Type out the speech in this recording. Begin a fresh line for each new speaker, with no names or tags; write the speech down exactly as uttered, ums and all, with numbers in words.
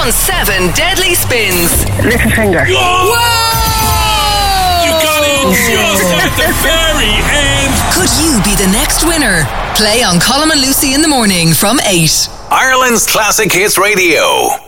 on seven deadly spins.
Little finger.
Whoa!
Whoa!
You got it just at the very end.
Could you be the next winner? Play on Colin and Lucy in the morning from eight.
Ireland's Classic Hits Radio.